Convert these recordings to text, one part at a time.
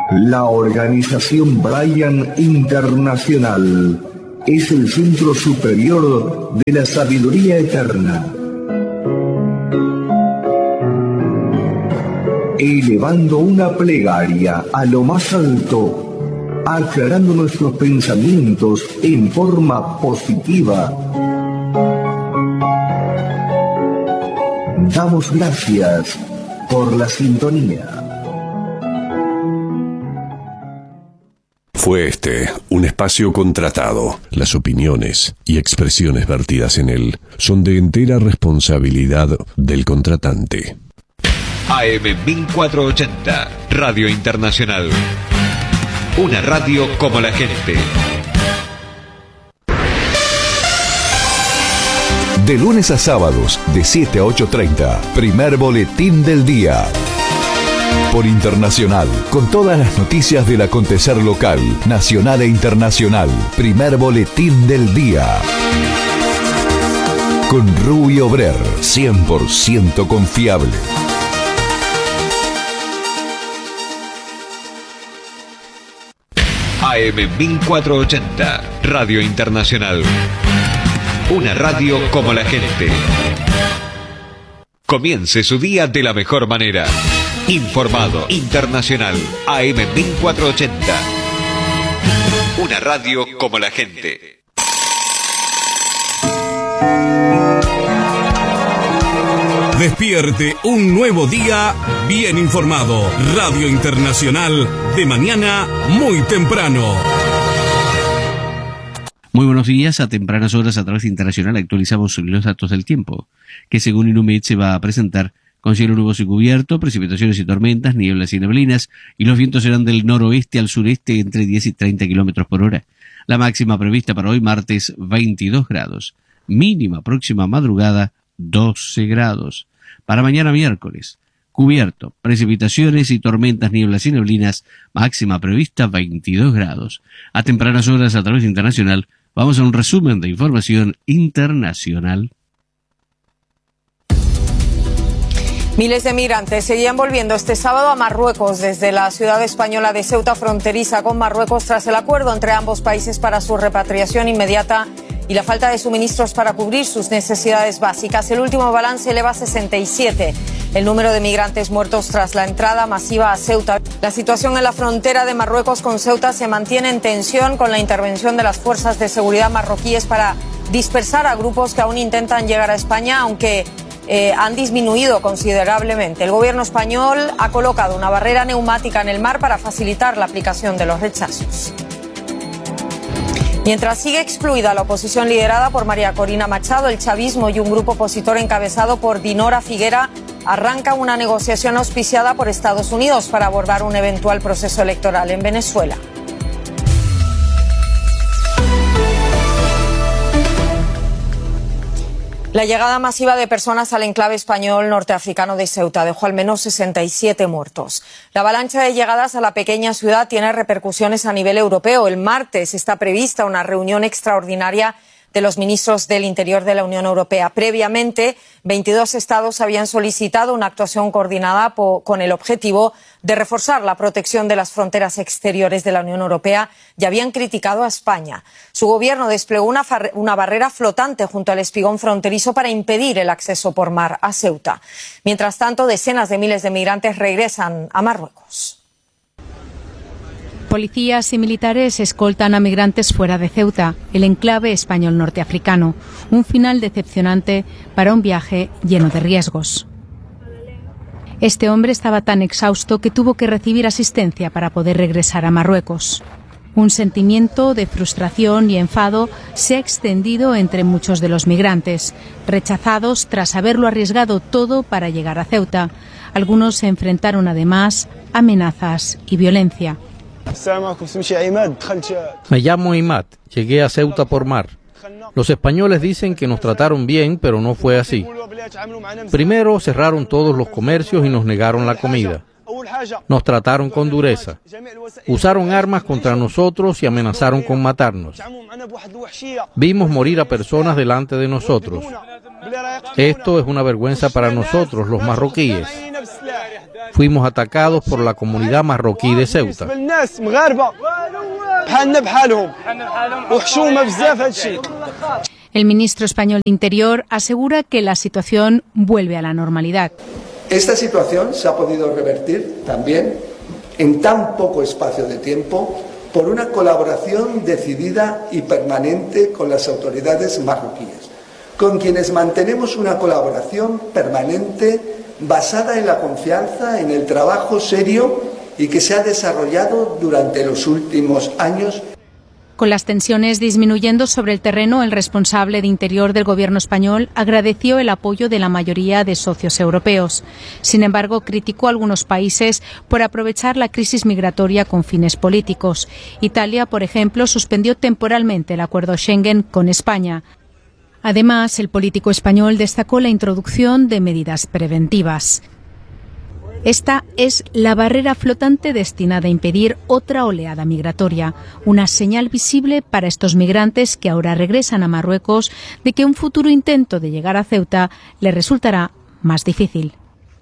La organización Brian Internacional es el centro superior de la sabiduría eterna, elevando una plegaria a lo más alto, aclarando nuestros pensamientos en forma positiva. Damos gracias por la sintonía. Fue este un espacio contratado. Las opiniones y expresiones vertidas en él son de entera responsabilidad del contratante. AM 1480, Radio Internacional. Una radio como la gente. De lunes a sábados, de 7 a 8:30, primer boletín del día. Por Internacional, con todas las noticias del acontecer local, nacional e internacional. Primer boletín del día. Con Rubio Brer, 100% confiable. AM 1480, Radio Internacional. Una radio como la gente. Comience su día de la mejor manera. Informado, internacional, AM 1480. Una radio como la gente. Despierte un nuevo día bien informado. Radio Internacional, de mañana muy temprano. Muy buenos días. A tempranas horas a través de Internacional actualizamos los datos del tiempo, que según Inumet se va a presentar con cielo nuboso y cubierto, precipitaciones y tormentas, nieblas y neblinas, y los vientos serán del noroeste al sureste entre 10 y 30 kilómetros por hora. La máxima prevista para hoy martes, 22 grados. Mínima próxima madrugada, 12 grados. Para mañana miércoles, cubierto, precipitaciones y tormentas, nieblas y neblinas, máxima prevista 22 grados. A tempranas horas a través de Internacional, vamos a un resumen de información internacional. Miles de migrantes seguían volviendo este sábado a Marruecos desde la ciudad española de Ceuta, fronteriza con Marruecos, tras el acuerdo entre ambos países para su repatriación inmediata y la falta de suministros para cubrir sus necesidades básicas. El último balance eleva a 67 el número de migrantes muertos tras la entrada masiva a Ceuta. La situación en la frontera de Marruecos con Ceuta se mantiene en tensión con la intervención de las fuerzas de seguridad marroquíes para dispersar a grupos que aún intentan llegar a España, aunque han disminuido considerablemente. El gobierno español ha colocado una barrera neumática en el mar para facilitar la aplicación de los rechazos. Mientras sigue excluida la oposición liderada por María Corina Machado, el chavismo y un grupo opositor encabezado por Dinora Figuera arranca una negociación auspiciada por Estados Unidos para abordar un eventual proceso electoral en Venezuela. La llegada masiva de personas al enclave español norteafricano de Ceuta dejó al menos 67 muertos. La avalancha de llegadas a la pequeña ciudad tiene repercusiones a nivel europeo. El martes está prevista una reunión extraordinaria de los ministros del Interior de la Unión Europea. Previamente, 22 estados habían solicitado una actuación coordinada con el objetivo de reforzar la protección de las fronteras exteriores de la Unión Europea y habían criticado a España. Su gobierno desplegó una barrera flotante junto al espigón fronterizo para impedir el acceso por mar a Ceuta. Mientras tanto, decenas de miles de migrantes regresan a Marruecos. Policías y militares escoltan a migrantes fuera de Ceuta, el enclave español norteafricano. Un final decepcionante para un viaje lleno de riesgos. Este hombre estaba tan exhausto que tuvo que recibir asistencia para poder regresar a Marruecos. Un sentimiento de frustración y enfado se ha extendido entre muchos de los migrantes, rechazados tras haberlo arriesgado todo para llegar a Ceuta. Algunos se enfrentaron además a amenazas y violencia. Me llamo Imad, llegué a Ceuta por mar. Los españoles dicen que nos trataron bien, pero no fue así. Primero cerraron todos los comercios y nos negaron la comida. Nos trataron con dureza. Usaron armas contra nosotros y amenazaron con matarnos. Vimos morir a personas delante de nosotros. Esto es una vergüenza para nosotros, los marroquíes. fuimos atacados por la comunidad marroquí de Ceuta. El ministro español de Interior asegura que la situación vuelve a la normalidad. Esta situación se ha podido revertir también en tan poco espacio de tiempo por una colaboración decidida y permanente con las autoridades marroquíes, con quienes mantenemos una colaboración permanente basada en la confianza, en el trabajo serio y que se ha desarrollado durante los últimos años. Con las tensiones disminuyendo sobre el terreno, el responsable de Interior del Gobierno español agradeció el apoyo de la mayoría de socios europeos. Sin embargo, criticó a algunos países por aprovechar la crisis migratoria con fines políticos. Italia, por ejemplo, suspendió temporalmente el acuerdo Schengen con España. Además, el político español destacó la introducción de medidas preventivas. Esta es la barrera flotante destinada a impedir otra oleada migratoria, una señal visible para estos migrantes que ahora regresan a Marruecos de que un futuro intento de llegar a Ceuta les resultará más difícil.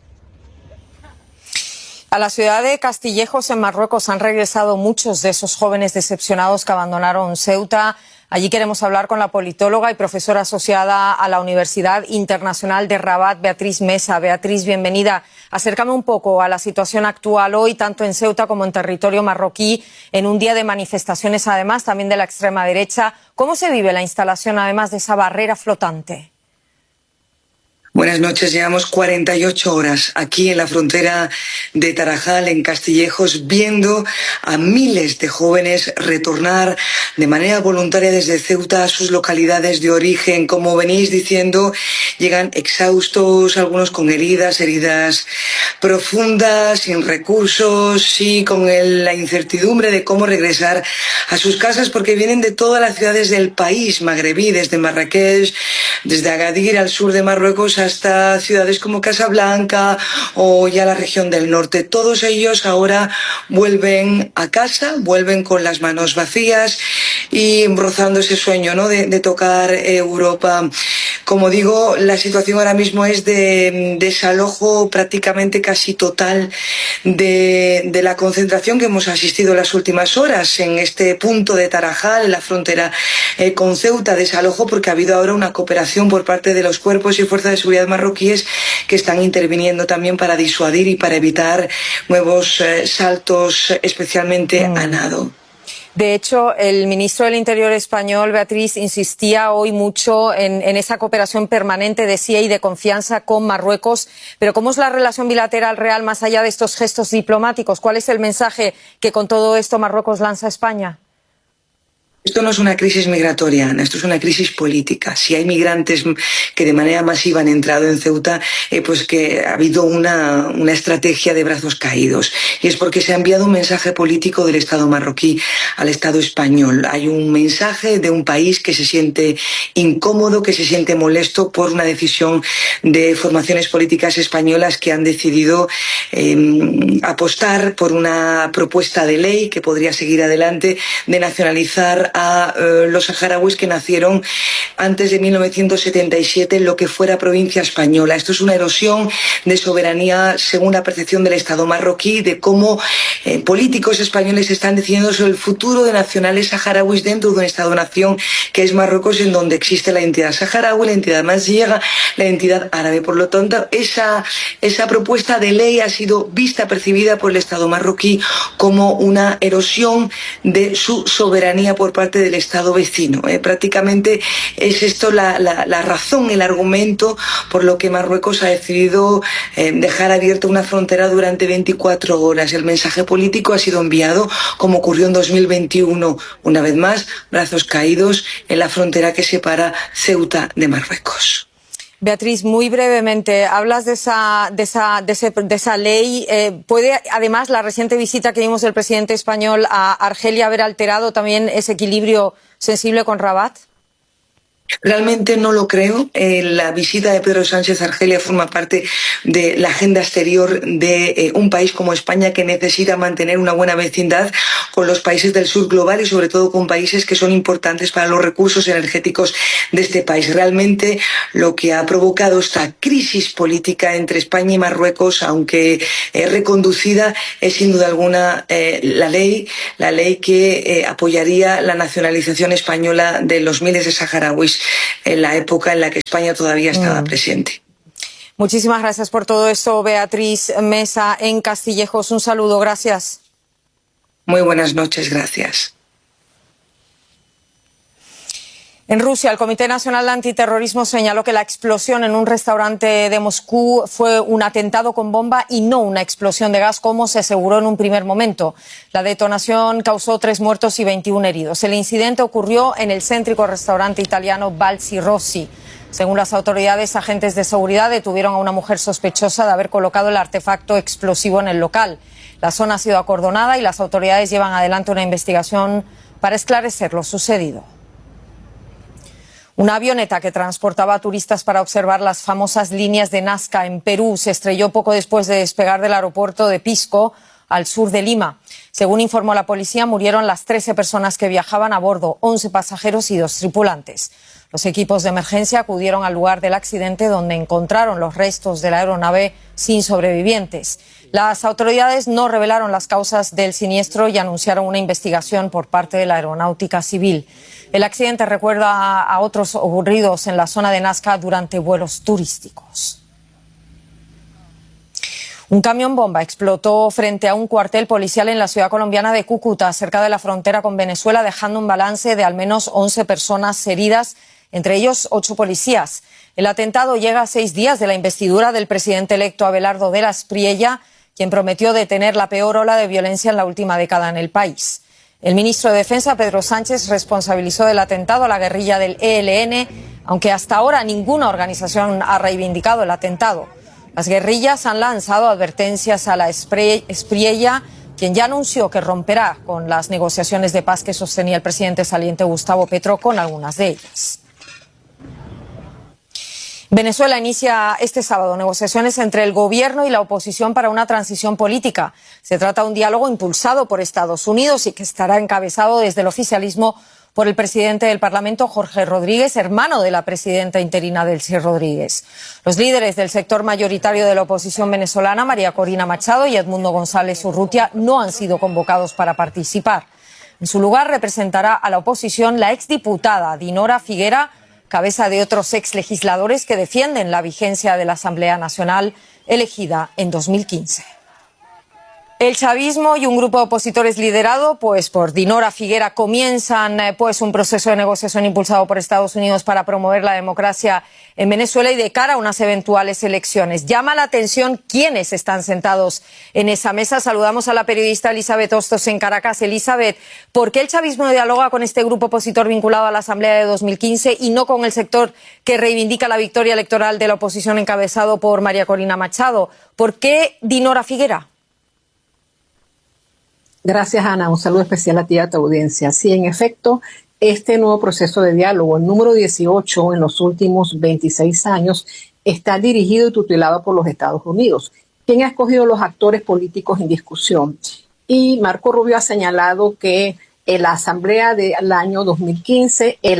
A la ciudad de Castillejos, en Marruecos, han regresado muchos de esos jóvenes decepcionados que abandonaron Ceuta. Allí queremos hablar con la politóloga y profesora asociada a la Universidad Internacional de Rabat, Beatriz Mesa. Beatriz, bienvenida. Acércame un poco a la situación actual hoy, tanto en Ceuta como en territorio marroquí, en un día de manifestaciones, además, también de la extrema derecha. ¿Cómo se vive la instalación, además de esa barrera flotante? Buenas noches, llevamos 48 horas aquí en la frontera de Tarajal, en Castillejos, viendo a miles de jóvenes retornar de manera voluntaria desde Ceuta a sus localidades de origen. Como venís diciendo, llegan exhaustos, algunos con heridas profundas, sin recursos y con la incertidumbre de cómo regresar a sus casas, porque vienen de todas las ciudades del país magrebí, desde Marrakech, desde Agadir al sur de Marruecos, hasta ciudades como Casablanca o ya la región del norte. Todos ellos ahora vuelven a casa, vuelven con las manos vacías y rozando ese sueño, ¿no?, de tocar Europa. Como digo, la situación ahora mismo es de desalojo prácticamente casi total de la concentración que hemos asistido las últimas horas en este punto de Tarajal, en la frontera con Ceuta. Desalojo porque ha habido ahora una cooperación por parte de los cuerpos y fuerzas de seguridad marroquíes que están interviniendo también para disuadir y para evitar nuevos saltos, especialmente a nado. De hecho, el ministro del Interior español, Beatriz, insistía hoy mucho en esa cooperación permanente, decía, y de confianza con Marruecos. Pero ¿cómo es la relación bilateral real más allá de estos gestos diplomáticos? ¿Cuál es el mensaje que con todo esto Marruecos lanza a España? Esto no es una crisis migratoria, Ana, esto es una crisis política. Si hay migrantes que de manera masiva han entrado en Ceuta, pues que ha habido una estrategia de brazos caídos. Y es porque se ha enviado un mensaje político del Estado marroquí al Estado español. Hay un mensaje de un país que se siente incómodo, que se siente molesto por una decisión de formaciones políticas españolas que han decidido apostar por una propuesta de ley que podría seguir adelante de nacionalizar a los saharauis que nacieron antes de 1977 en lo que fuera provincia española. Esto es una erosión de soberanía según la percepción del Estado marroquí, de cómo políticos españoles están decidiendo sobre el futuro de nacionales saharauis dentro de un Estado-nación que es Marruecos, en donde existe la entidad saharaui, la entidad mansiega, la entidad árabe. Por lo tanto, esa propuesta de ley ha sido vista, percibida por el Estado marroquí como una erosión de su soberanía por parte del Estado vecino. Prácticamente es esto la razón, el argumento por lo que Marruecos ha decidido dejar abierta una frontera durante 24 horas. El mensaje político ha sido enviado, como ocurrió en 2021, una vez más, brazos caídos en la frontera que separa Ceuta de Marruecos. Beatriz, muy brevemente, hablas de esa ley. ¿Puede, además, la reciente visita que vimos del presidente español a Argelia haber alterado también ese equilibrio sensible con Rabat? Realmente no lo creo. La visita de Pedro Sánchez a Argelia forma parte de la agenda exterior de un país como España, que necesita mantener una buena vecindad con los países del sur global y sobre todo con países que son importantes para los recursos energéticos de este país. Realmente lo que ha provocado esta crisis política entre España y Marruecos, aunque reconducida, es sin duda alguna la ley que apoyaría la nacionalización española de los miles de saharauis en la época en la que España todavía estaba presente. Muchísimas gracias por todo esto, Beatriz Mesa en Castillejos. Un saludo, gracias. Muy buenas noches, gracias. En Rusia, el Comité Nacional de Antiterrorismo señaló que la explosión en un restaurante de Moscú fue un atentado con bomba y no una explosión de gas, como se aseguró en un primer momento. La detonación causó 3 muertos y 21 heridos. El incidente ocurrió en el céntrico restaurante italiano Balzi Rossi. Según las autoridades, agentes de seguridad detuvieron a una mujer sospechosa de haber colocado el artefacto explosivo en el local. La zona ha sido acordonada y las autoridades llevan adelante una investigación para esclarecer lo sucedido. Una avioneta que transportaba a turistas para observar las famosas líneas de Nazca en Perú se estrelló poco después de despegar del aeropuerto de Pisco, al sur de Lima. Según informó la policía, murieron las 13 personas que viajaban a bordo, 11 pasajeros y 2 tripulantes. Los equipos de emergencia acudieron al lugar del accidente, donde encontraron los restos de la aeronave sin sobrevivientes. Las autoridades no revelaron las causas del siniestro y anunciaron una investigación por parte de la Aeronáutica Civil. El accidente recuerda a otros ocurridos en la zona de Nazca durante vuelos turísticos. Un camión bomba explotó frente a un cuartel policial en la ciudad colombiana de Cúcuta, cerca de la frontera con Venezuela, dejando un balance de al menos 11 personas heridas, entre ellos 8 policías. El atentado llega a 6 días de la investidura del presidente electo Abelardo de la Espriella, quien prometió detener la peor ola de violencia en la última década en el país. El ministro de Defensa, Pedro Sánchez, responsabilizó del atentado a la guerrilla del ELN, aunque hasta ahora ninguna organización ha reivindicado el atentado. Las guerrillas han lanzado advertencias a la Espriella, quien ya anunció que romperá con las negociaciones de paz que sostenía el presidente saliente Gustavo Petro con algunas de ellas. Venezuela inicia este sábado negociaciones entre el gobierno y la oposición para una transición política. Se trata de un diálogo impulsado por Estados Unidos y que estará encabezado desde el oficialismo por el presidente del Parlamento, Jorge Rodríguez, hermano de la presidenta interina, Delcy Rodríguez. Los líderes del sector mayoritario de la oposición venezolana, María Corina Machado y Edmundo González Urrutia, no han sido convocados para participar. En su lugar representará a la oposición la exdiputada Dinora Figuera, cabeza de otros exlegisladores que defienden la vigencia de la Asamblea Nacional elegida en 2015. El chavismo y un grupo de opositores liderado por Dinora Figuera comienzan un proceso de negociación impulsado por Estados Unidos para promover la democracia en Venezuela y de cara a unas eventuales elecciones. Llama la atención quiénes están sentados en esa mesa. Saludamos a la periodista Elizabeth Hostos en Caracas. Elizabeth, ¿por qué el chavismo dialoga con este grupo opositor vinculado a la Asamblea de 2015 y no con el sector que reivindica la victoria electoral de la oposición encabezado por María Corina Machado? ¿Por qué Dinora Figuera? Gracias, Ana. Un saludo especial a ti y a tu audiencia. Sí, en efecto, este nuevo proceso de diálogo, el número 18 en los últimos 26 años, está dirigido y tutelado por los Estados Unidos, quien ha escogido los actores políticos en discusión. Y Marco Rubio ha señalado que la Asamblea del año 2015, es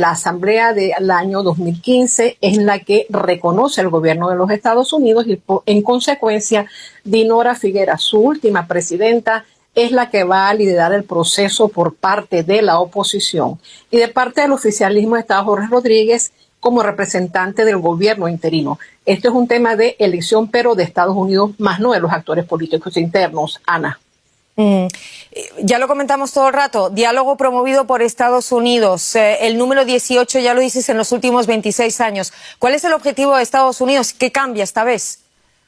la que reconoce el gobierno de los Estados Unidos y, en consecuencia, Dinora Figuera, su última presidenta, es la que va a liderar el proceso por parte de la oposición. Y de parte del oficialismo está Jorge Rodríguez como representante del gobierno interino. Esto es un tema de elección, pero de Estados Unidos, más no de los actores políticos internos. Ana. Ya lo comentamos todo el rato, diálogo promovido por Estados Unidos, el número 18, ya lo dices, en los últimos 26 años. ¿Cuál es el objetivo de Estados Unidos? ¿Qué cambia esta vez?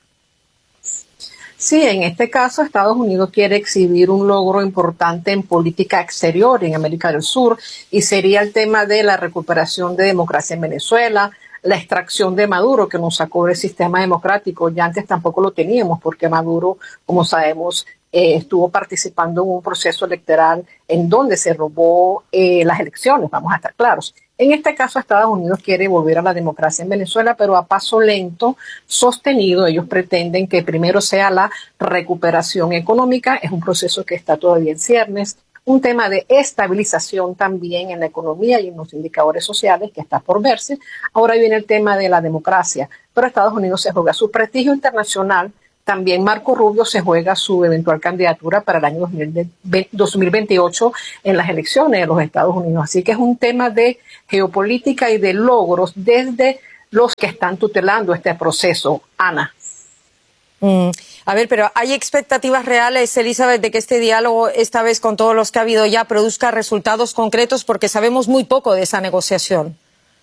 Sí, en este caso Estados Unidos quiere exhibir un logro importante en política exterior en América del Sur y sería el tema de la recuperación de democracia en Venezuela, la extracción de Maduro, que nos sacó del sistema democrático. Ya antes tampoco lo teníamos porque Maduro, como sabemos, estuvo participando en un proceso electoral en donde se robó las elecciones, vamos a estar claros. En este caso, Estados Unidos quiere volver a la democracia en Venezuela, pero a paso lento, sostenido. Ellos pretenden que primero sea la recuperación económica. Es un proceso que está todavía en ciernes. Un tema de estabilización también en la economía y en los indicadores sociales que está por verse. Ahora viene el tema de la democracia. Pero Estados Unidos se juega su prestigio internacional. También Marco Rubio se juega su eventual candidatura para el año 2028 en las elecciones de los Estados Unidos. Así que es un tema de geopolítica y de logros desde los que están tutelando este proceso. Ana. A ver, pero ¿hay expectativas reales, Elizabeth, de que este diálogo, esta vez con todos los que ha habido ya, produzca resultados concretos? Porque sabemos muy poco de esa negociación.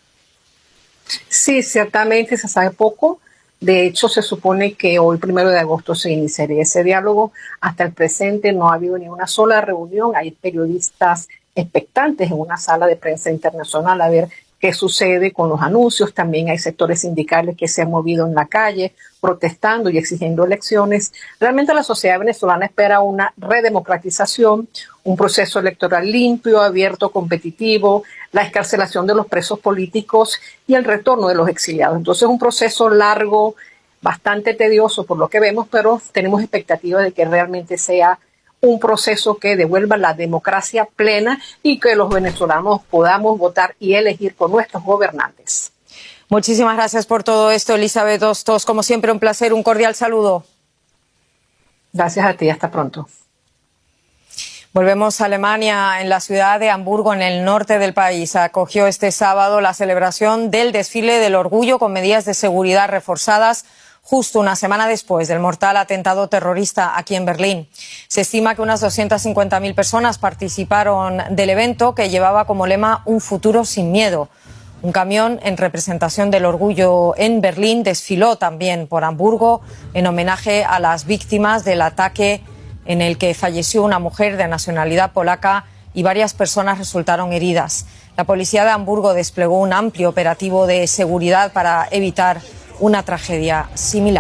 Sí, ciertamente se sabe poco. De hecho, se supone que hoy, 1 de agosto, se iniciaría ese diálogo. Hasta el presente no ha habido ni una sola reunión. Hay periodistas expectantes en una sala de prensa internacional a ver qué sucede con los anuncios. También hay sectores sindicales que se han movido en la calle protestando y exigiendo elecciones. Realmente la sociedad venezolana espera una redemocratización, un proceso electoral limpio, abierto, competitivo, la excarcelación de los presos políticos y el retorno de los exiliados. Entonces, un proceso largo, bastante tedioso por lo que vemos, pero tenemos expectativa de que realmente sea un proceso que devuelva la democracia plena y que los venezolanos podamos votar y elegir con nuestros gobernantes. Muchísimas gracias por todo esto, Elizabeth Hostos. Como siempre, un placer, un cordial saludo. Gracias a ti, hasta pronto. Volvemos a Alemania. En la ciudad de Hamburgo, en el norte del país, acogió este sábado la celebración del desfile del orgullo con medidas de seguridad reforzadas, justo una semana después del mortal atentado terrorista aquí en Berlín. Se estima que unas 250.000 personas participaron del evento, que llevaba como lema un futuro sin miedo. Un camión en representación del orgullo en Berlín desfiló también por Hamburgo en homenaje a las víctimas del ataque en el que falleció una mujer de nacionalidad polaca y varias personas resultaron heridas. La policía de Hamburgo desplegó un amplio operativo de seguridad para evitar una tragedia similar.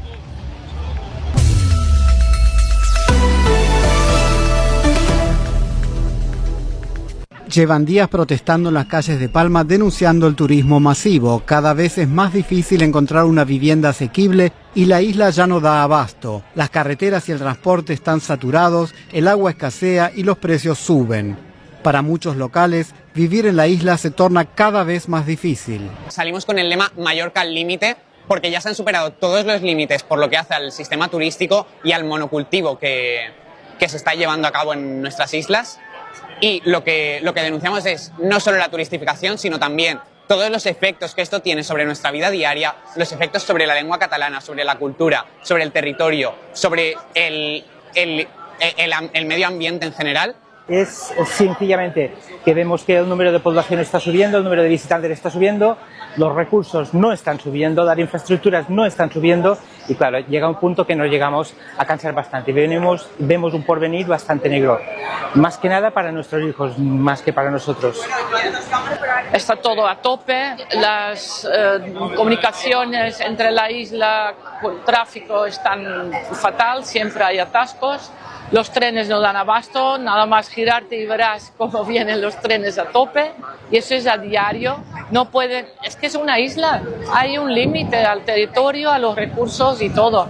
Llevan días protestando en las calles de Palma denunciando el turismo masivo. Cada vez es más difícil encontrar una vivienda asequible y la isla ya no da abasto. Las carreteras y el transporte están saturados, el agua escasea y los precios suben. Para muchos locales, vivir en la isla se torna cada vez más difícil. Salimos con el lema Mallorca al límite, porque ya se han superado todos los límites por lo que hace al sistema turístico y al monocultivo que se está llevando a cabo en nuestras islas. Y lo que denunciamos es no solo la turistificación, sino también todos los efectos que esto tiene sobre nuestra vida diaria, los efectos sobre la lengua catalana, sobre la cultura, sobre el territorio, sobre el medio ambiente en general. Es sencillamente que vemos que el número de población está subiendo, el número de visitantes está subiendo, los recursos no están subiendo, las infraestructuras no están subiendo y claro, llega un punto que nos llegamos a cansar bastante. Vemos un porvenir bastante negro, más que nada para nuestros hijos, más que para nosotros. Está todo a tope, las comunicaciones entre la isla, el tráfico están fatal, siempre hay atascos. Los trenes no dan abasto, nada más girarte y verás cómo vienen los trenes a tope y eso es a diario. No pueden, es que es una isla, hay un límite al territorio, a los recursos y todo.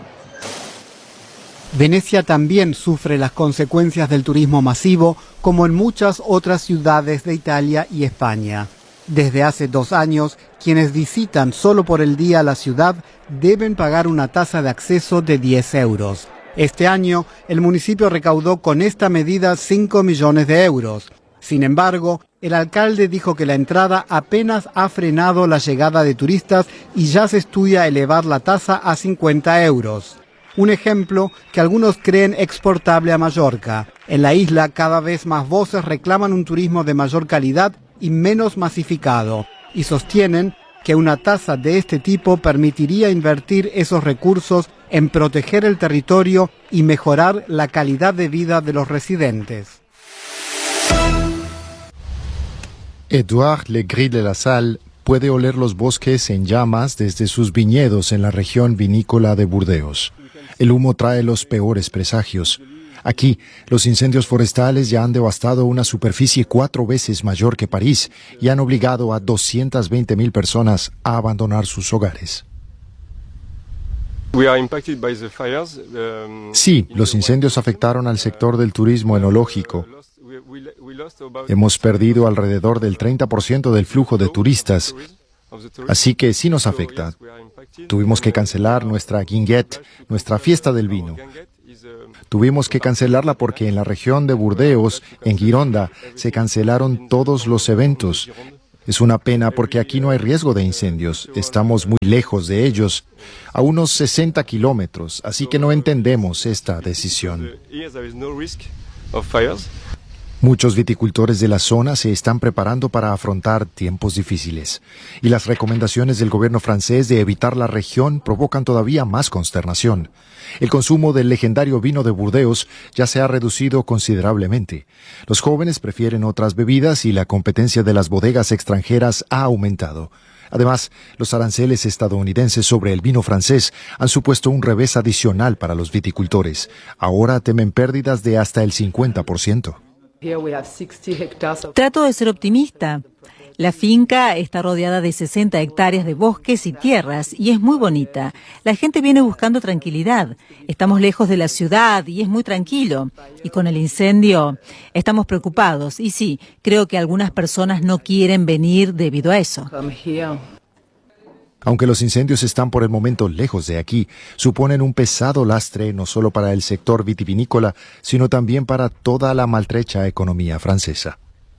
Venecia también sufre las consecuencias del turismo masivo, como en muchas otras ciudades de Italia y España. Desde hace 2 años, quienes visitan solo por el día la ciudad deben pagar una tasa de acceso de 10 euros. Este año, el municipio recaudó con esta medida 5 millones de euros. Sin embargo, el alcalde dijo que la entrada apenas ha frenado la llegada de turistas y ya se estudia elevar la tasa a 50 euros. Un ejemplo que algunos creen exportable a Mallorca. En la isla, cada vez más voces reclaman un turismo de mayor calidad y menos masificado, y sostienen que una tasa de este tipo permitiría invertir esos recursos en proteger el territorio y mejorar la calidad de vida de los residentes. Edouard Legris de la Salle puede oler los bosques en llamas desde sus viñedos en la región vinícola de Burdeos. El humo trae los peores presagios. Aquí, los incendios forestales ya han devastado una superficie 4 veces mayor que París y han obligado a 220.000 personas a abandonar sus hogares. Sí, los incendios afectaron al sector del turismo enológico. Hemos perdido alrededor del 30% del flujo de turistas, así que sí nos afecta. Tuvimos que cancelar nuestra Guinguette, nuestra fiesta del vino. Tuvimos que cancelarla porque en la región de Burdeos, en Gironda, se cancelaron todos los eventos. Es una pena porque aquí no hay riesgo de incendios. Estamos muy lejos de ellos, a unos 60 kilómetros, así que no entendemos esta decisión. Muchos viticultores de la zona se están preparando para afrontar tiempos difíciles. Y las recomendaciones del gobierno francés de evitar la región provocan todavía más consternación. El consumo del legendario vino de Burdeos ya se ha reducido considerablemente. Los jóvenes prefieren otras bebidas y la competencia de las bodegas extranjeras ha aumentado. Además, los aranceles estadounidenses sobre el vino francés han supuesto un revés adicional para los viticultores. Ahora temen pérdidas de hasta el 50%. Trato de ser optimista. La finca está rodeada de 60 hectáreas de bosques y tierras y es muy bonita. La gente viene buscando tranquilidad. Estamos lejos de la ciudad y es muy tranquilo. Y con el incendio estamos preocupados. Y sí, creo que algunas personas no quieren venir debido a eso. Aunque los incendios están por el momento lejos de aquí, suponen un pesado lastre no solo para el sector vitivinícola, sino también para toda la maltrecha economía francesa.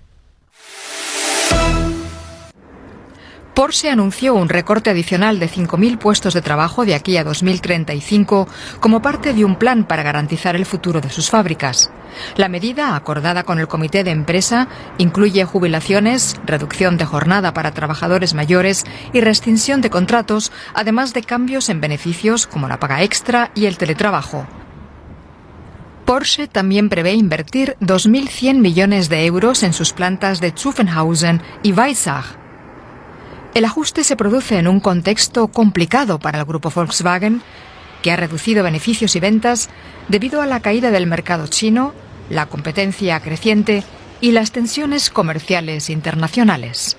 Porsche anunció un recorte adicional de 5.000 puestos de trabajo de aquí a 2035 como parte de un plan para garantizar el futuro de sus fábricas. La medida, acordada con el comité de empresa, incluye jubilaciones, reducción de jornada para trabajadores mayores y rescisión de contratos, además de cambios en beneficios como la paga extra y el teletrabajo. Porsche también prevé invertir 2.100 millones de euros en sus plantas de Zuffenhausen y Weissach. El ajuste se produce en un contexto complicado para el grupo Volkswagen, que ha reducido beneficios y ventas debido a la caída del mercado chino, la competencia creciente y las tensiones comerciales internacionales.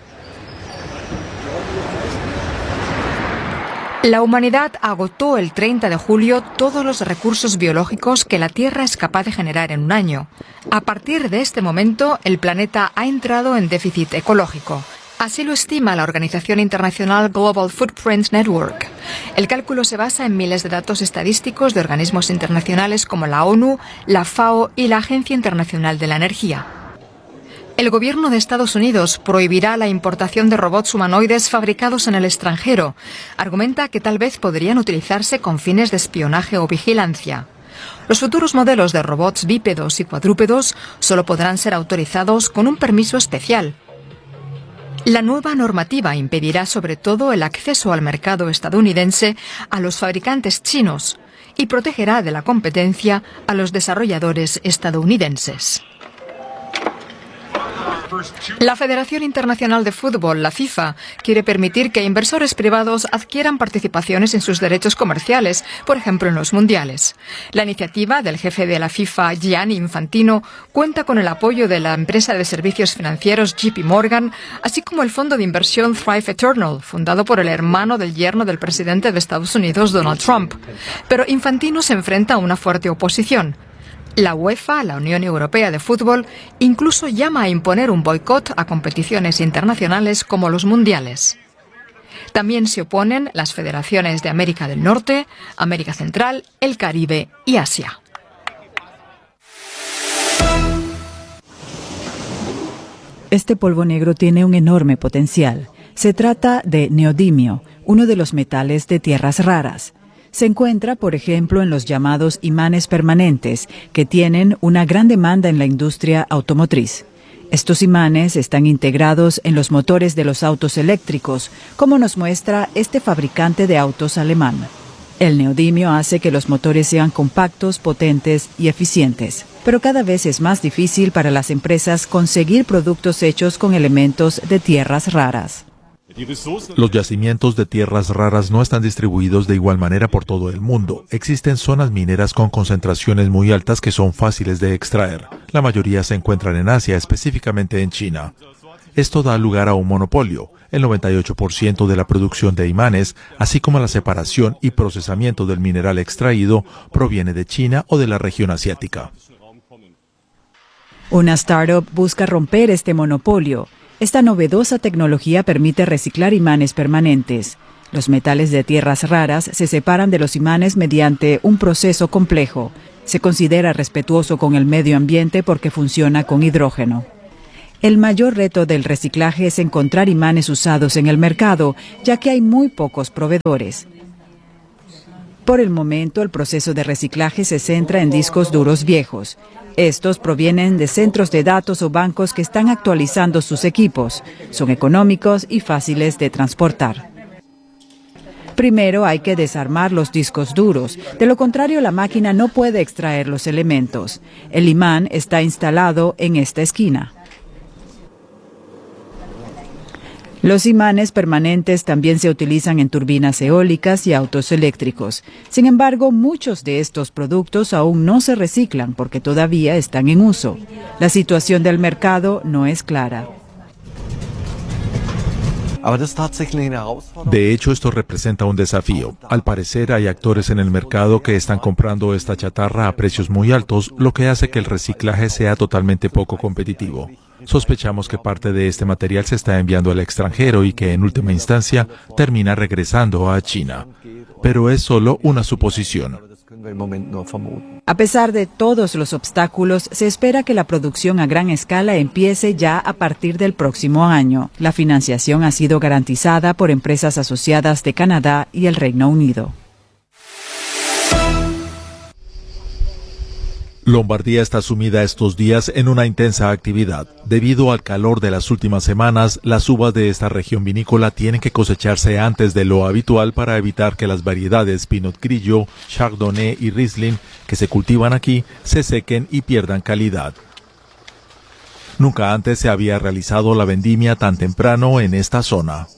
La humanidad agotó el 30 de julio todos los recursos biológicos que la Tierra es capaz de generar en un año. A partir de este momento, el planeta ha entrado en déficit ecológico. Así lo estima la organización internacional Global Footprint Network. El cálculo se basa en miles de datos estadísticos de organismos internacionales como la ONU, la FAO y la Agencia Internacional de la Energía. El gobierno de Estados Unidos prohibirá la importación de robots humanoides fabricados en el extranjero. Argumenta que tal vez podrían utilizarse con fines de espionaje o vigilancia. Los futuros modelos de robots bípedos y cuadrúpedos solo podrán ser autorizados con un permiso especial. La nueva normativa impedirá sobre todo el acceso al mercado estadounidense a los fabricantes chinos y protegerá de la competencia a los desarrolladores estadounidenses. La Federación Internacional de Fútbol, la FIFA, quiere permitir que inversores privados adquieran participaciones en sus derechos comerciales, por ejemplo en los mundiales. La iniciativa del jefe de la FIFA, Gianni Infantino, cuenta con el apoyo de la empresa de servicios financieros JP Morgan, así como el fondo de inversión Thrive Eternal, fundado por el hermano del yerno del presidente de Estados Unidos, Donald Trump. Pero Infantino se enfrenta a una fuerte oposición. La UEFA, la Unión Europea de Fútbol, incluso llama a imponer un boicot a competiciones internacionales como los mundiales. También se oponen las federaciones de América del Norte, América Central, el Caribe y Asia. Este polvo negro tiene un enorme potencial. Se trata de neodimio, uno de los metales de tierras raras. Se encuentra, por ejemplo, en los llamados imanes permanentes, que tienen una gran demanda en la industria automotriz. Estos imanes están integrados en los motores de los autos eléctricos, como nos muestra este fabricante de autos alemán. El neodimio hace que los motores sean compactos, potentes y eficientes, pero cada vez es más difícil para las empresas conseguir productos hechos con elementos de tierras raras. Los yacimientos de tierras raras no están distribuidos de igual manera por todo el mundo. Existen zonas mineras con concentraciones muy altas que son fáciles de extraer. La mayoría se encuentran en Asia, específicamente en China. Esto da lugar a un monopolio. El 98% de la producción de imanes, así como la separación y procesamiento del mineral extraído, proviene de China o de la región asiática. Una startup busca romper este monopolio. Esta novedosa tecnología permite reciclar imanes permanentes. Los metales de tierras raras se separan de los imanes mediante un proceso complejo. Se considera respetuoso con el medio ambiente porque funciona con hidrógeno. El mayor reto del reciclaje es encontrar imanes usados en el mercado, ya que hay muy pocos proveedores. Por el momento, el proceso de reciclaje se centra en discos duros viejos. Estos provienen de centros de datos o bancos que están actualizando sus equipos. Son económicos y fáciles de transportar. Primero hay que desarmar los discos duros. De lo contrario, la máquina no puede extraer los elementos. El imán está instalado en esta esquina. Los imanes permanentes también se utilizan en turbinas eólicas y autos eléctricos. Sin embargo, muchos de estos productos aún no se reciclan porque todavía están en uso. La situación del mercado no es clara. De hecho, esto representa un desafío. Al parecer, hay actores en el mercado que están comprando esta chatarra a precios muy altos, lo que hace que el reciclaje sea totalmente poco competitivo. Sospechamos que parte de este material se está enviando al extranjero y que en última instancia termina regresando a China. Pero es solo una suposición. A pesar de todos los obstáculos, se espera que la producción a gran escala empiece ya a partir del próximo año. La financiación ha sido garantizada por empresas asociadas de Canadá y el Reino Unido. Lombardía está sumida estos días en una intensa actividad. Debido al calor de las últimas semanas, las uvas de esta región vinícola tienen que cosecharse antes de lo habitual para evitar que las variedades Pinot Grillo, Chardonnay y Riesling que se cultivan aquí se sequen y pierdan calidad. Nunca antes se había realizado la vendimia tan temprano en esta zona.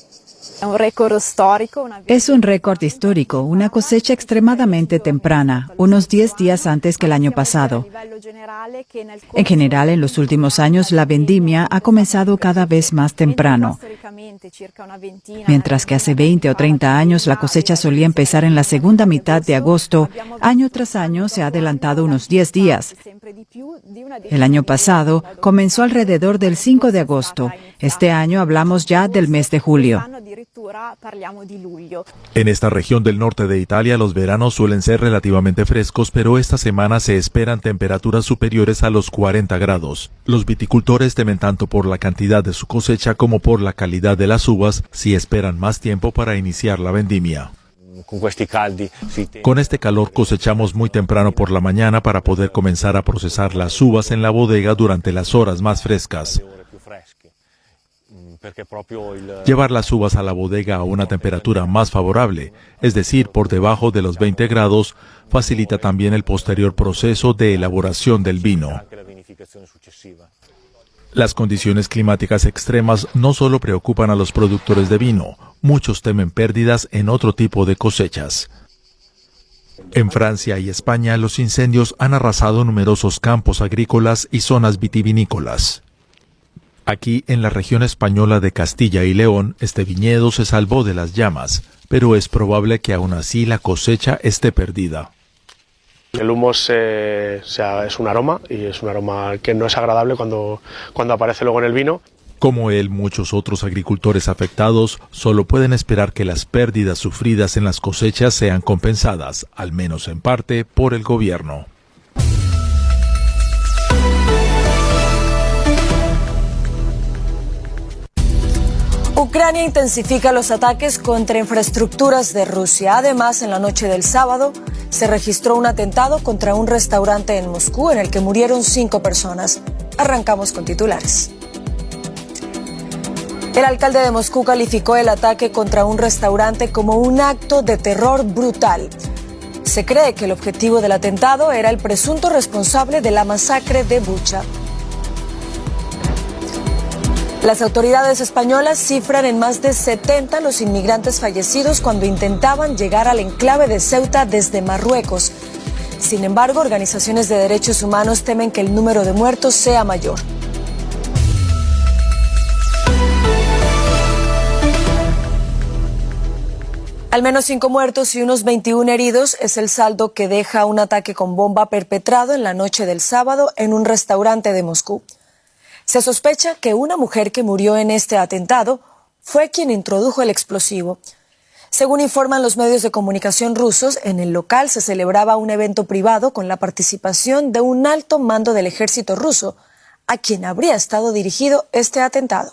Es un récord histórico, una cosecha extremadamente temprana, unos 10 días antes que el año pasado. En general, en los últimos años, la vendimia ha comenzado cada vez más temprano. Mientras que hace 20 o 30 años la cosecha solía empezar en la segunda mitad de agosto, año tras año se ha adelantado unos 10 días. El año pasado comenzó alrededor del 5 de agosto. Este año hablamos ya del mes de julio. En esta región del norte de Italia los veranos suelen ser relativamente frescos, pero esta semana se esperan temperaturas superiores a los 40 grados. Los viticultores temen tanto por la cantidad de su cosecha como por la calidad de las uvas si esperan más tiempo para iniciar la vendimia. Con este calor cosechamos muy temprano por la mañana para poder comenzar a procesar las uvas en la bodega durante las horas más frescas. Llevar las uvas a la bodega a una temperatura más favorable, es decir, por debajo de los 20 grados, facilita también el posterior proceso de elaboración del vino. Las condiciones climáticas extremas no solo preocupan a los productores de vino, muchos temen pérdidas en otro tipo de cosechas. En Francia y España, los incendios han arrasado numerosos campos agrícolas y zonas vitivinícolas. Aquí, en la región española de Castilla y León, este viñedo se salvó de las llamas, pero es probable que aún así la cosecha esté perdida. El humo es un aroma, y es un aroma que no es agradable cuando aparece luego en el vino. Como él, muchos otros agricultores afectados solo pueden esperar que las pérdidas sufridas en las cosechas sean compensadas, al menos en parte, por el gobierno. Ucrania intensifica los ataques contra infraestructuras de Rusia. Además, en la noche del sábado se registró un atentado contra un restaurante en Moscú en el que murieron 5 personas. Arrancamos con titulares. El alcalde de Moscú calificó el ataque contra un restaurante como un acto de terror brutal. Se cree que el objetivo del atentado era el presunto responsable de la masacre de Bucha. Las autoridades españolas cifran en más de 70 los inmigrantes fallecidos cuando intentaban llegar al enclave de Ceuta desde Marruecos. Sin embargo, organizaciones de derechos humanos temen que el número de muertos sea mayor. Al menos 5 muertos y unos 21 heridos es el saldo que deja un ataque con bomba perpetrado en la noche del sábado en un restaurante de Moscú. Se sospecha que una mujer que murió en este atentado fue quien introdujo el explosivo. Según informan los medios de comunicación rusos, en el local se celebraba un evento privado con la participación de un alto mando del ejército ruso, a quien habría estado dirigido este atentado.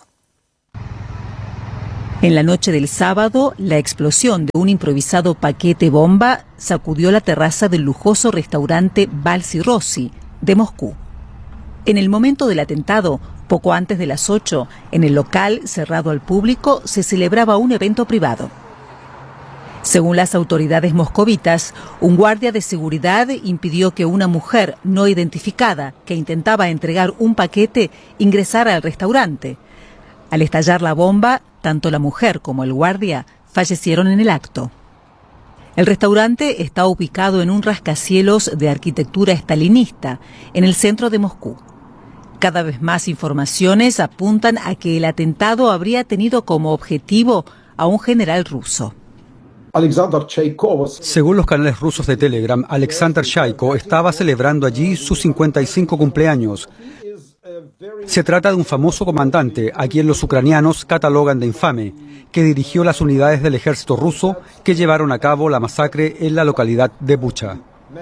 En la noche del sábado, la explosión de un improvisado paquete bomba sacudió la terraza del lujoso restaurante Balsi Rossi de Moscú. En el momento del atentado, poco antes de las 8, en el local cerrado al público se celebraba un evento privado. Según las autoridades moscovitas, un guardia de seguridad impidió que una mujer no identificada que intentaba entregar un paquete ingresara al restaurante. Al estallar la bomba, tanto la mujer como el guardia fallecieron en el acto. El restaurante está ubicado en un rascacielos de arquitectura estalinista, en el centro de Moscú. Cada vez más informaciones apuntan a que el atentado habría tenido como objetivo a un general ruso. Según los canales rusos de Telegram, Alexander Chaiko estaba celebrando allí su 55 cumpleaños. Se trata de un famoso comandante, a quien los ucranianos catalogan de infame, que dirigió las unidades del ejército ruso que llevaron a cabo la masacre en la localidad de Bucha.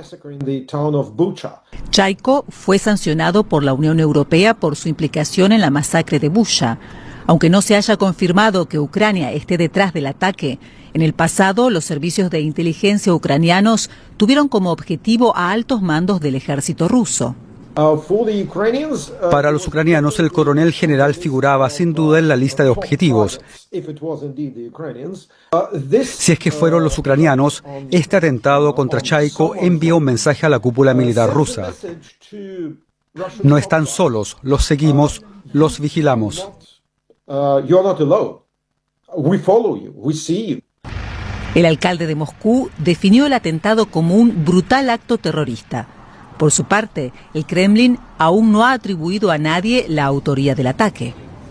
Chaiko fue sancionado por la Unión Europea por su implicación en la masacre de Bucha. Aunque no se haya confirmado que Ucrania esté detrás del ataque, en el pasado los servicios de inteligencia ucranianos tuvieron como objetivo a altos mandos del ejército ruso. Para los ucranianos, el coronel general figuraba sin duda en la lista de objetivos. Si es que fueron los ucranianos, este atentado contra Chaiko envió un mensaje a la cúpula militar rusa. No están solos, los seguimos, los vigilamos. El alcalde de Moscú definió el atentado como un brutal acto terrorista. Por su parte, el Kremlin aún no ha atribuido a nadie la autoría del ataque.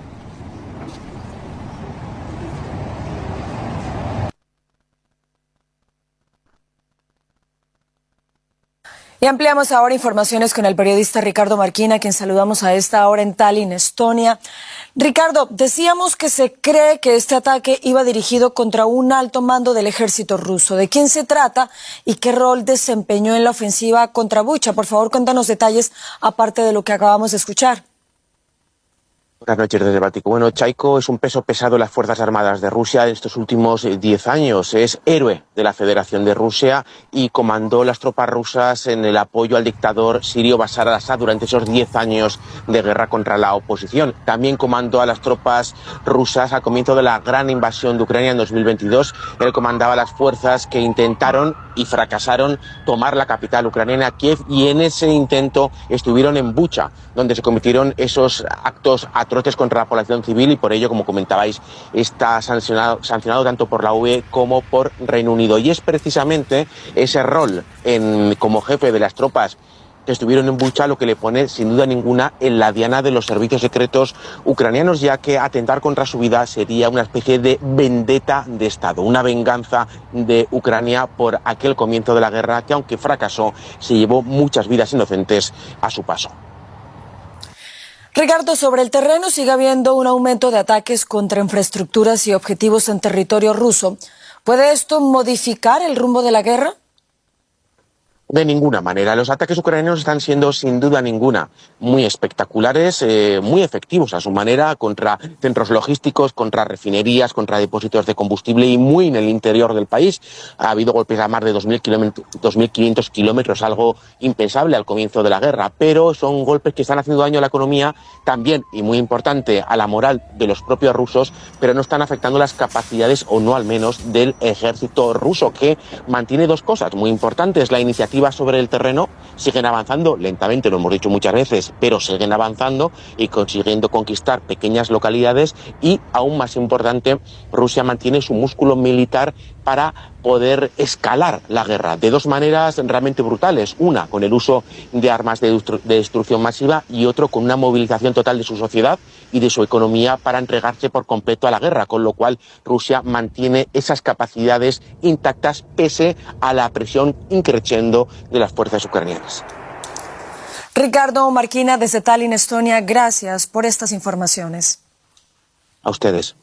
Y ampliamos ahora informaciones con el periodista Ricardo Marquina, a quien saludamos a esta hora en Tallinn, Estonia. Ricardo, decíamos que se cree que este ataque iba dirigido contra un alto mando del ejército ruso. ¿De quién se trata y qué rol desempeñó en la ofensiva contra Bucha? Por favor, cuéntanos detalles aparte de lo que acabamos de escuchar. Buenas noches desde el Báltico. Bueno, Chaiko es un peso pesado en las Fuerzas Armadas de Rusia en estos últimos 10 años. Es héroe de la Federación de Rusia y comandó las tropas rusas en el apoyo al dictador sirio Bashar al-Assad durante esos 10 años de guerra contra la oposición. También comandó a las tropas rusas al comienzo de la gran invasión de Ucrania en 2022. Él comandaba las fuerzas que intentaron y fracasaron tomar la capital ucraniana, Kiev, y en ese intento estuvieron en Bucha, donde se cometieron esos actos atroces contra la población civil y por ello, como comentabais, está sancionado tanto por la UE como por Reino Unido. Y es precisamente ese rol como jefe de las tropas que estuvieron en Bucha lo que le pone sin duda ninguna en la diana de los servicios secretos ucranianos, ya que atentar contra su vida sería una especie de vendetta de Estado, una venganza de Ucrania por aquel comienzo de la guerra que, aunque fracasó, se llevó muchas vidas inocentes a su paso. Ricardo, sobre el terreno sigue habiendo un aumento de ataques contra infraestructuras y objetivos en territorio ruso. ¿Puede esto modificar el rumbo de la guerra? De ninguna manera. Los ataques ucranianos están siendo, sin duda ninguna, muy espectaculares, muy efectivos a su manera, contra centros logísticos, contra refinerías, contra depósitos de combustible y muy en el interior del país. Ha habido golpes a más de 2.500 kilómetros, algo impensable al comienzo de la guerra, pero son golpes que están haciendo daño a la economía también, y muy importante, a la moral de los propios rusos, pero no están afectando las capacidades, o no al menos, del ejército ruso, que mantiene dos cosas muy importantes: la iniciativa ofensiva sobre el terreno, siguen avanzando lentamente, lo hemos dicho muchas veces, pero siguen avanzando y consiguiendo conquistar pequeñas localidades y, aún más importante, Rusia mantiene su músculo militar para poder escalar la guerra de dos maneras realmente brutales. Una, con el uso de armas de destrucción masiva, y otro, con una movilización total de su sociedad y de su economía para entregarse por completo a la guerra, con lo cual Rusia mantiene esas capacidades intactas pese a la presión increciendo de las fuerzas ucranianas. Ricardo Marquina, desde Tallinn, Estonia, gracias por estas informaciones. A ustedes.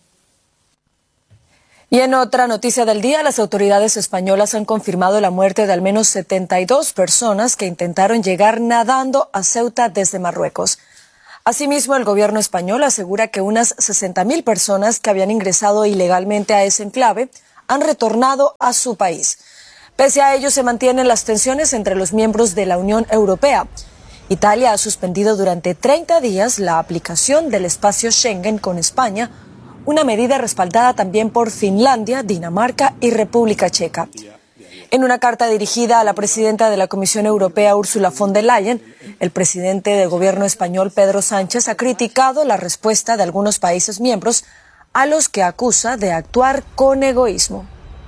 Y en otra noticia del día, las autoridades españolas han confirmado la muerte de al menos 72 personas que intentaron llegar nadando a Ceuta desde Marruecos. Asimismo, el gobierno español asegura que unas 60.000 personas que habían ingresado ilegalmente a ese enclave han retornado a su país. Pese a ello, se mantienen las tensiones entre los miembros de la Unión Europea. Italia ha suspendido durante 30 días la aplicación del espacio Schengen con España, una medida respaldada también por Finlandia, Dinamarca y República Checa. En una carta dirigida a la presidenta de la Comisión Europea, Ursula von der Leyen, el presidente del gobierno español, Pedro Sánchez, ha criticado la respuesta de algunos países miembros a los que acusa de actuar con egoísmo.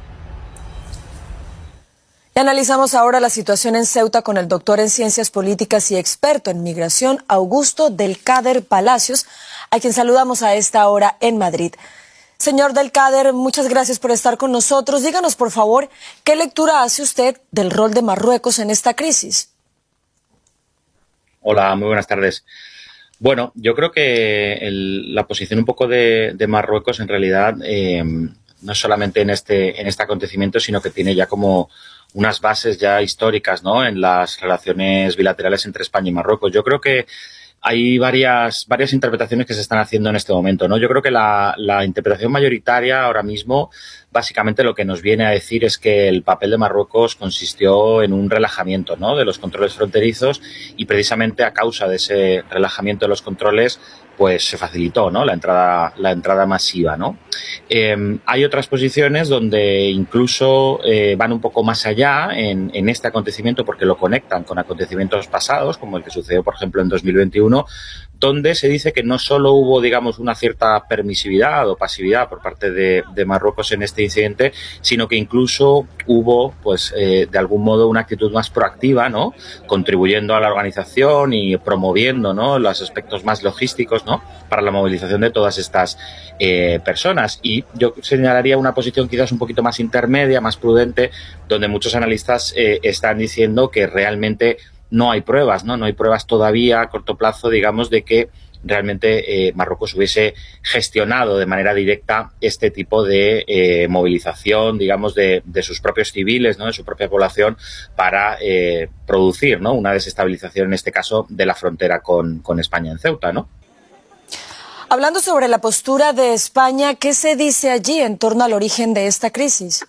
Y analizamos ahora la situación en Ceuta con el doctor en Ciencias Políticas y experto en migración, Augusto Del Cader Palacios, a quien saludamos a esta hora en Madrid. Señor Del Cader, muchas gracias por estar con nosotros. Díganos, por favor, ¿qué lectura hace usted del rol de Marruecos en esta crisis? Hola, muy buenas tardes. Bueno, yo creo que la posición un poco de Marruecos en realidad no es solamente en este acontecimiento, sino que tiene ya como unas bases ya históricas, ¿no?, en las relaciones bilaterales entre España y Marruecos. Yo creo que hay varias interpretaciones que se están haciendo en este momento, ¿no? Yo creo que la interpretación mayoritaria ahora mismo, básicamente lo que nos viene a decir es que el papel de Marruecos consistió en un relajamiento, ¿no?, de los controles fronterizos, y precisamente a causa de ese relajamiento de los controles pues se facilitó, ¿no?, la entrada masiva, ¿no? Hay otras posiciones donde incluso van un poco más allá en este acontecimiento, porque lo conectan con acontecimientos pasados, como el que sucedió, por ejemplo, en 2021, donde se dice que no solo hubo, digamos, una cierta permisividad o pasividad por parte de Marruecos en este incidente, sino que incluso hubo, pues, de algún modo una actitud más proactiva, ¿no?, contribuyendo a la organización y promoviendo, ¿no?, los aspectos más logísticos, ¿no?, para la movilización de todas estas personas. Y yo señalaría una posición quizás un poquito más intermedia, más prudente, donde muchos analistas están diciendo que realmente no hay pruebas, ¿no? No hay pruebas todavía a corto plazo, digamos, de que realmente Marruecos hubiese gestionado de manera directa este tipo de movilización, digamos, de sus propios civiles, ¿no?, de su propia población, para producir, ¿no?, una desestabilización, en este caso, de la frontera con España en Ceuta, ¿no? Hablando sobre la postura de España, ¿qué se dice allí en torno al origen de esta crisis?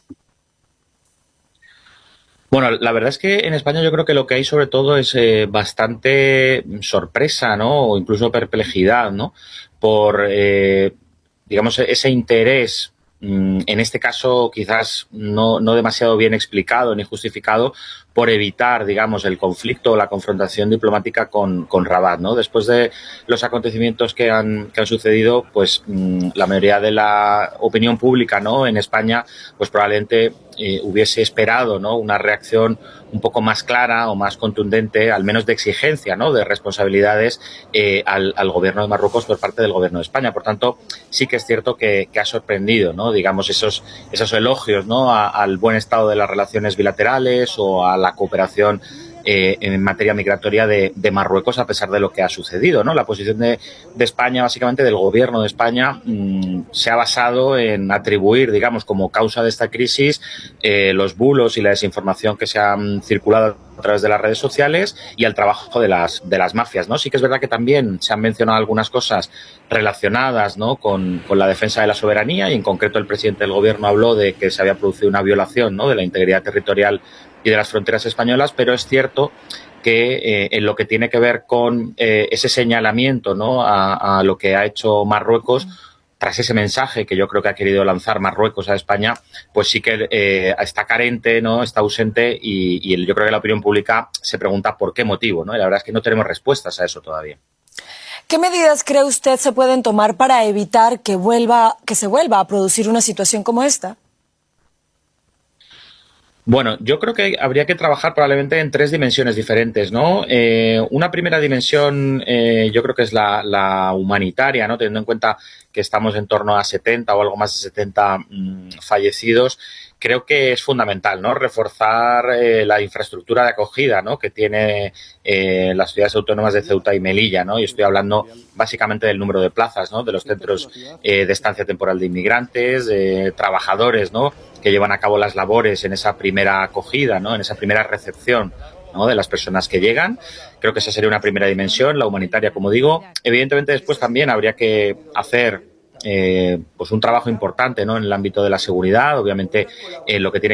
Bueno, la verdad es que en España yo creo que lo que hay sobre todo es bastante sorpresa, ¿no?, o incluso perplejidad, ¿no?, por, digamos, ese interés, en este caso quizás no demasiado bien explicado ni justificado, por evitar, digamos, el conflicto o la confrontación diplomática con Rabat, ¿no? Después de los acontecimientos que han sucedido, pues la mayoría de la opinión pública, ¿no?, en España, pues probablemente hubiese esperado, ¿no?, una reacción un poco más clara o más contundente, al menos de exigencia, ¿no?, de responsabilidades al gobierno de Marruecos por parte del gobierno de España. Por tanto, sí que es cierto que ha sorprendido, ¿no?, digamos, esos elogios, ¿no?, al buen estado de las relaciones bilaterales o a la cooperación en materia migratoria de Marruecos, a pesar de lo que ha sucedido, ¿no? La posición de España, básicamente del gobierno de España, se ha basado en atribuir, digamos, como causa de esta crisis los bulos y la desinformación que se han circulado a través de las redes sociales y al trabajo de las mafias, ¿no? Sí que es verdad que también se han mencionado algunas cosas relacionadas, ¿no?, con la defensa de la soberanía, y en concreto el presidente del gobierno habló de que se había producido una violación, ¿no?, de la integridad territorial y de las fronteras españolas, pero es cierto que en lo que tiene que ver con ese señalamiento, ¿no?, a lo que ha hecho Marruecos, tras ese mensaje que yo creo que ha querido lanzar Marruecos a España, pues sí que está carente, ¿no? Está ausente y yo creo que la opinión pública se pregunta por qué motivo, ¿no? Y la verdad es que no tenemos respuestas a eso todavía. ¿Qué medidas cree usted se pueden tomar para evitar que se vuelva a producir una situación como esta? Bueno, yo creo que habría que trabajar probablemente en 3 dimensiones diferentes, ¿no? Una primera dimensión yo creo que es la humanitaria, ¿no? Teniendo en cuenta que estamos en torno a 70 o algo más de 70 fallecidos, creo que es fundamental, ¿no? Reforzar la infraestructura de acogida, ¿no? Que tiene las ciudades autónomas de Ceuta y Melilla, ¿no? Y estoy hablando básicamente del número de plazas, ¿no? De los centros de estancia temporal de inmigrantes, trabajadores, ¿no? Que llevan a cabo las labores en esa primera acogida, ¿no? En esa primera recepción, ¿no? De las personas que llegan. Creo que esa sería una primera dimensión, la humanitaria, como digo. Evidentemente, después también habría que hacer pues un trabajo importante, ¿no? En el ámbito de la seguridad, obviamente lo que tiene